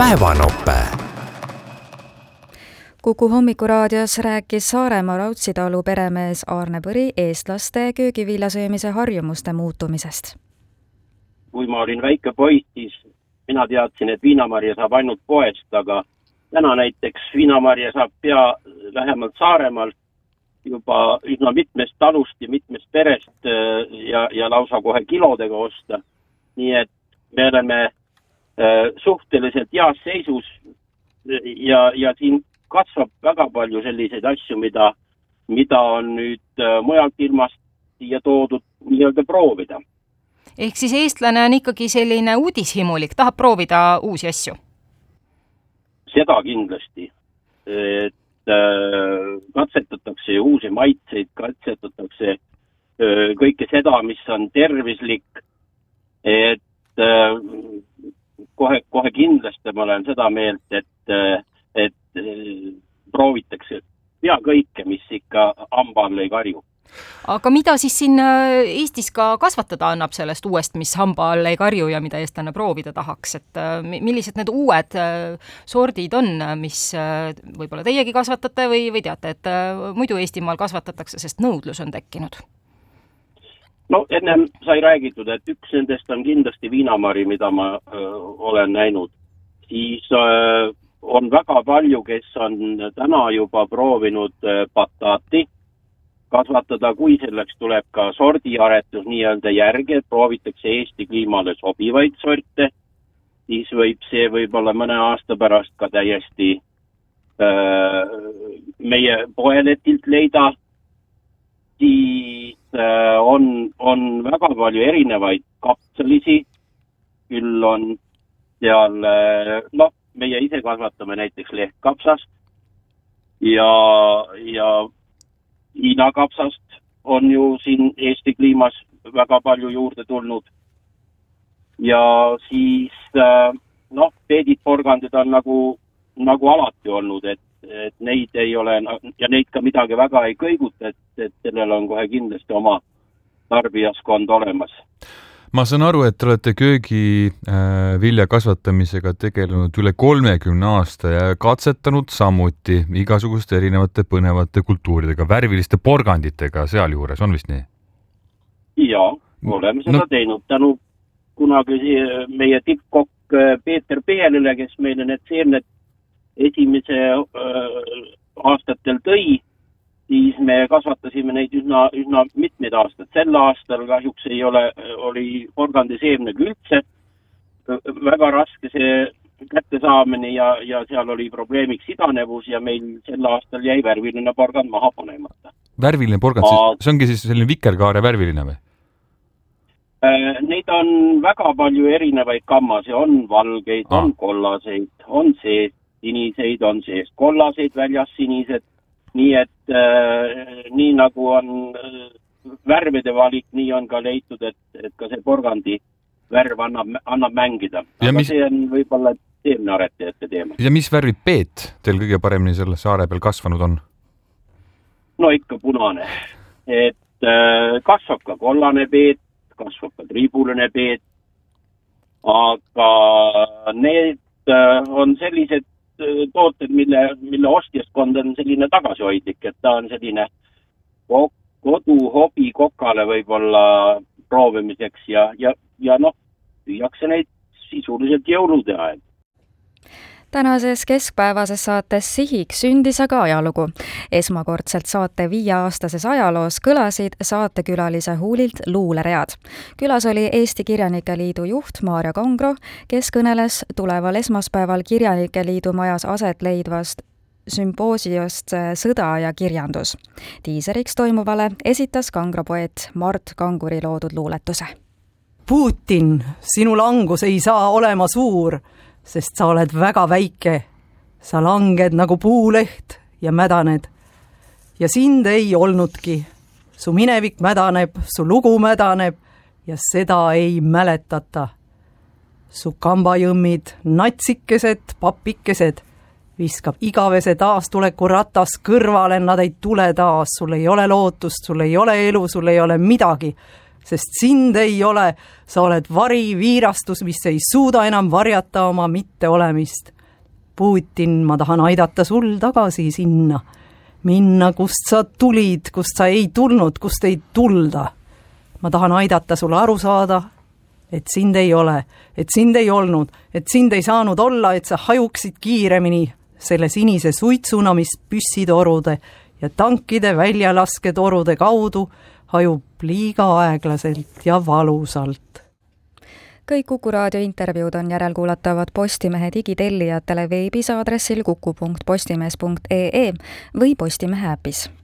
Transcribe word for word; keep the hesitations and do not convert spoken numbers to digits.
Päevanope. Kuku hommikuraadios rääkis Saaremaa Raudsitalu peremees Aarne Põri eestlaste köögiviljasöömise harjumuste muutumisest. Kui ma olin väike poiss, siis mina teadsin, et viinamarja saab ainult poest, aga täna näiteks viinamarja saab pea lähemalt Saaremaal juba üsna mitmest talust ja mitmest perest ja, ja lausa kohe kilodega osta. Nii et me oleme suhteliselt heas seisus ja, ja siin kasvab väga palju selliseid asju, mida, mida on nüüd mujalt ilmast siia toodud nii-öelda proovida. Ehk siis eestlane on ikkagi selline uudishimulik, tahab proovida uusi asju? Seda kindlasti. Et katsetatakse uusi maitseid, katsetatakse kõike seda, mis on tervislik. Et kohe, kohe kindlasti ma olen seda meelt, et, et proovitakse pea kõike, mis ikka hamba all ei karju. Aga mida siis siin Eestis ka kasvatada annab sellest uuest, mis hamba all ei karju ja mida eestlane proovida tahaks? Et millised need uued sordid on, mis võib-olla teiegi kasvatate või, või teate, et muidu Eestimaal kasvatatakse, sest nõudlus on tekkinud? No ennem sai räägitud, et üks nendest on kindlasti viinamari, mida ma öö, olen näinud. Siis öö, on väga palju, kes on täna juba proovinud öö, bataati kasvatada, kui selleks tuleb ka sordiaretus nii-öelda järgi, et proovitakse Eesti kliimale sobivaid sorte, siis võib see võib-olla mõne aasta pärast ka täiesti öö, meie poeletilt leida. Siis öö, on, on väga palju erinevaid kapsalisi, küll on seal, noh, meie ise kasvatame näiteks lehtkapsast ja, ja Hiina kapsast on ju siin Eesti kliimas väga palju juurde tulnud. Ja siis, noh, peedid porgandid on nagu, nagu alati olnud, et, et neid ei ole, ja neid ka midagi väga ei kõiguta, et, et sellel on kohe kindlasti oma tarbijaskond olemas. Ma saan aru, et te olete köögivilja kasvatamisega tegelenud üle kolmekümne aasta ja katsetanud samuti igasuguste erinevate põnevate kultuuridega, värviliste porganditega seal juures, on vist nii? Ja, oleme seda no. teinud tänu kunagi meie tippkokk Peeter Peelile, kes meile need seemned esimese öö, aastatel tõi. Siis me kasvatasime neid üsna, üsna mitmed aastad. Sel aastal kahjuks ei ole, oli porgandi seemnega üldse väga raske see kätte saamine ja, ja seal oli probleemiks idanevus ja meil sel aastal jäi värviline porgand maha panemata. Värviline porgand, A- see ongi siis selline vikerkaare värviline või? Neid on väga palju erinevaid kammasi, on valgeid, ah. on kollaseid, on sees siniseid, on sees kollaseid, väljas sinised. Nii et äh, nii nagu on äh, värvide valik, nii on ka leitud, et, et ka see porgandi värv annab, annab mängida. Aga mis... see on võib-olla seemnearetajate teema. Ja mis värvid peet teil kõige paremini selle saare peal kasvanud on? No ikka punane. Et äh, kasvab ka kollane peet, kasvab ka triibuline peet, aga need äh, on sellised tooted, mille, mille ostjaskond on selline tagasihoidlik, et ta on selline kodu hobi kokale võib-olla proovimiseks ja, ja, ja noh, püüakse neid sisuliselt jõulude aeg. Tänases keskpäevases saates Sihiks sündis aga ajalugu. Esmakordselt saate viieaastases ajaloos kõlasid saatekülalise huulilt luuleread. Külas oli Eesti Kirjanike Liidu juht Maarja Kongro, kes kõneles tuleval esmaspäeval Kirjanike Liidu majas aset leidvast sümpoosiust Sõda ja kirjandus. Tiiseriks toimuvale esitas Kangro poeet Mart Kanguri loodud luuletuse. Putin, sinu langus ei saa olema suur, sest sa oled väga väike. Sa langed nagu puuleht ja mädaned. Ja sind ei olnudki. Su minevik mädaneb, su lugu mädaneb ja seda ei mäletata. Su kambajõmmid, natsikesed, papikesed viskab igavese taastuleku ratas kõrvale, nad ei tule taas. Sul ei ole lootust, sul ei ole elu, sul ei ole midagi. sest sind ei ole, sa oled vari, viirastus, mis ei suuda enam varjata oma mitteolemist. Putin, ma tahan aidata sul tagasi sinna, minna, kust sa tulid, kust sa ei tulnud, kust ei tulda. Ma tahan aidata sul aru saada, et sind ei ole, et sind ei olnud, et sind ei saanud olla, et sa hajuksid kiiremini selle sinise suitsuna, mis püssitorude ja tankide väljalasketorude kaudu hajub liiga aeglaselt ja valusalt. Kõik Kuku raadio intervjuud on järelkuulatavad Postimehe digitellijatele veebis aadressil kuku punkt postimees punkt ee või Postimehe äpis.